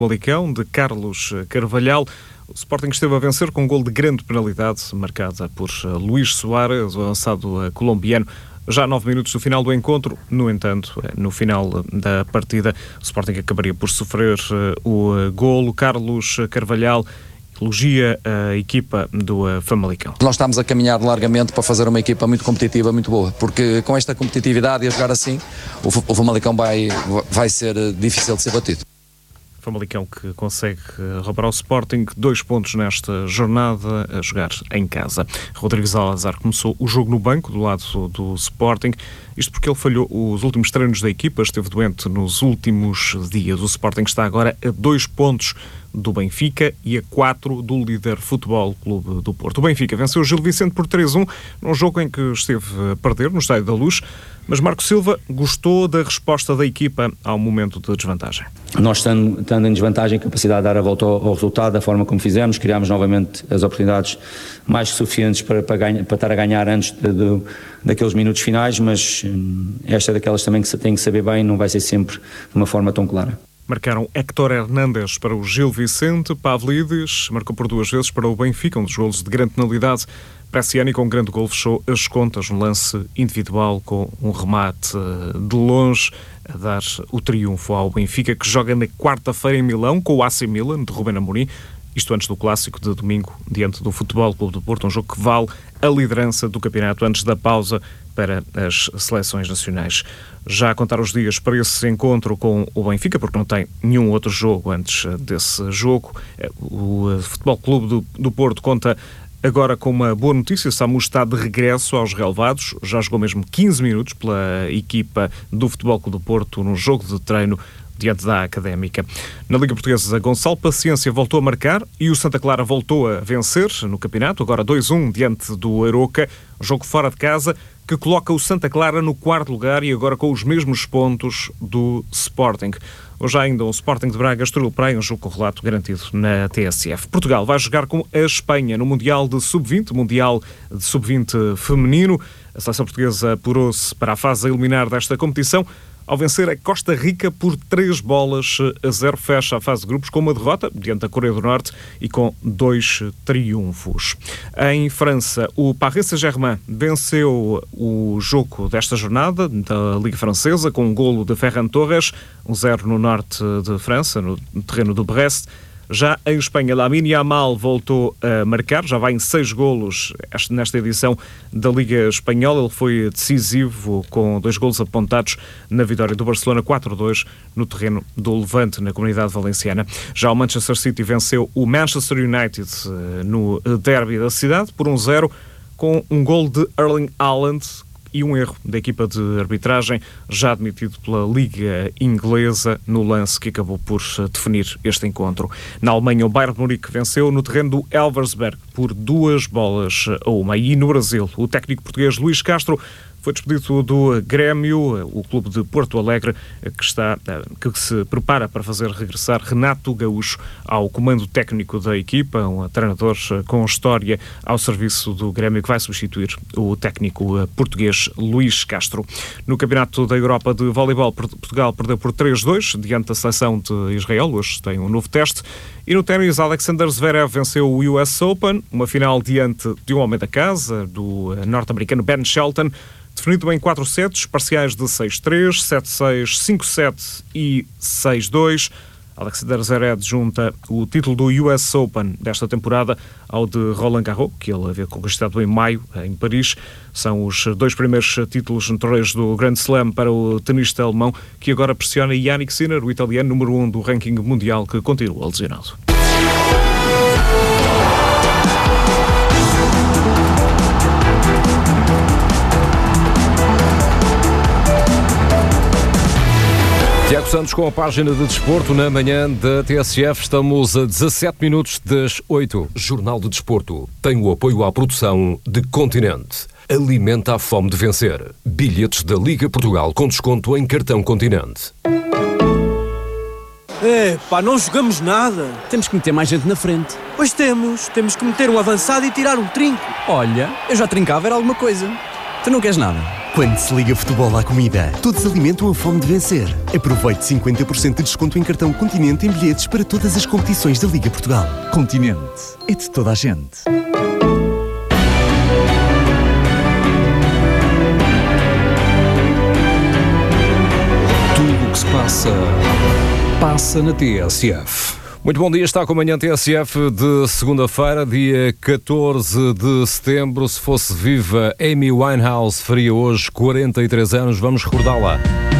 Famalicão, de Carlos Carvalhal. O Sporting esteve a vencer com um gol de grande penalidade, marcada por Luís Soares, o avançado colombiano, já a 9 minutos do final do encontro. No entanto, no final da partida, o Sporting acabaria por sofrer o golo. Carlos Carvalhal elogia a equipa do Famalicão. Nós estamos a caminhar largamente para fazer uma equipa muito competitiva, muito boa, porque com esta competitividade e a jogar assim, o Famalicão vai ser difícil de ser batido. Famalicão que consegue roubar ao Sporting 2 pontos nesta jornada a jogar em casa. Rodrigo Salazar começou o jogo no banco do lado do Sporting, isto porque ele falhou os últimos treinos da equipa, esteve doente nos últimos dias. O Sporting está agora a 2 pontos do Benfica e a 4 do líder Futebol Clube do Porto. O Benfica venceu o Gil Vicente por 3-1 num jogo em que esteve a perder no Estádio da Luz, mas Marco Silva gostou da resposta da equipa ao momento de desvantagem. Nós, estando em desvantagem, a capacidade de dar a volta ao resultado da forma como fizemos, criámos novamente as oportunidades mais que suficientes para estar a ganhar antes daqueles minutos finais, mas esta é daquelas também que se tem que saber bem, não vai ser sempre de uma forma tão clara. Marcaram Héctor Hernández para o Gil Vicente, Pavlidis marcou por 2 vezes para o Benfica, um dos golos de grande penalidade. Bresciani, com um grande gol, fechou as contas no lance individual com um remate de longe a dar o triunfo ao Benfica, que joga na quarta-feira em Milão com o AC Milan, de Ruben Amorim, isto antes do clássico de domingo diante do Futebol Clube do Porto, um jogo que vale a liderança do campeonato antes da pausa para as seleções nacionais. Já a contar os dias para esse encontro com o Benfica, porque não tem nenhum outro jogo antes desse jogo. O Futebol Clube do Porto conta agora com uma boa notícia. Samu está de regresso aos relevados, já jogou mesmo 15 minutos pela equipa do Futebol Clube do Porto num jogo de treino diante da Académica. Na Liga Portuguesa, Gonçalo Paciência voltou a marcar e o Santa Clara voltou a vencer no campeonato, agora 2-1 diante do Aroca, jogo fora de casa, que coloca o Santa Clara no 4º lugar e agora com os mesmos pontos do Sporting. Hoje há ainda um Sporting de Braga, Estoril Praia, um jogo com relato garantido na TSF. Portugal vai jogar com a Espanha no Mundial de Sub-20, Mundial de Sub-20 feminino. A seleção portuguesa apurou-se para a fase a eliminar desta competição ao vencer a Costa Rica por 3-0, fecha a fase de grupos com uma derrota diante da Coreia do Norte e com 2 triunfos. Em França, o Paris Saint-Germain venceu o jogo desta jornada da Liga Francesa com um golo de Ferran Torres, 1-0 no norte de França, no terreno do Brest. Já em Espanha, Lamine Yamal voltou a marcar, já vai em 6 golos nesta edição da Liga Espanhola. Ele foi decisivo com 2 golos apontados na vitória do Barcelona 4-2 no terreno do Levante, na Comunidade Valenciana. Já o Manchester City venceu o Manchester United no derby da cidade por 1-0 com um gol de Erling Haaland e um erro da equipa de arbitragem, já admitido pela Liga Inglesa no lance que acabou por definir este encontro. Na Alemanha, o Bayern de Munique venceu no terreno do Elversberg por 2-1. E no Brasil, o técnico português Luís Castro foi despedido do Grêmio, o clube de Porto Alegre, que se prepara para fazer regressar Renato Gaúcho ao comando técnico da equipa, um treinador com história ao serviço do Grêmio, que vai substituir o técnico português Luís Castro. No Campeonato da Europa de Voleibol, Portugal perdeu por 3-2 diante da seleção de Israel. Hoje tem um novo teste. E no ténis, Alexander Zverev venceu o US Open, uma final diante de um homem da casa, do norte-americano Ben Shelton, definido em 4 sets, parciais de 6-3, 7-6, 5-7 e 6-2. Alexander Zverev junta o título do US Open desta temporada ao de Roland Garros, que ele havia conquistado em maio, em Paris. São os 2 primeiros títulos no torneio do Grand Slam para o tenista alemão, que agora pressiona Jannik Sinner, o italiano número 1 do ranking mundial, que continua lesionado. Tiago Santos com a página de desporto na manhã da TSF. Estamos a 17 minutos das 8. Jornal de Desporto tem o apoio à produção de Continente. Alimenta a fome de vencer. Bilhetes da Liga Portugal com desconto em cartão Continente. Não jogamos nada. Temos que meter mais gente na frente. Pois temos que meter um avançado e tirar um trinco. Olha, eu já trincava, era alguma coisa. Tu não queres nada? Quando se liga futebol à comida, todos alimentam a fome de vencer. Aproveite 50% de desconto em cartão Continente em bilhetes para todas as competições da Liga Portugal. Continente. É de toda a gente. Tudo o que se passa na TSF. Muito bom dia, está com a Manhã TSF de segunda-feira, dia 14 de setembro. Se fosse viva, Amy Winehouse faria hoje 43 anos. Vamos recordá-la.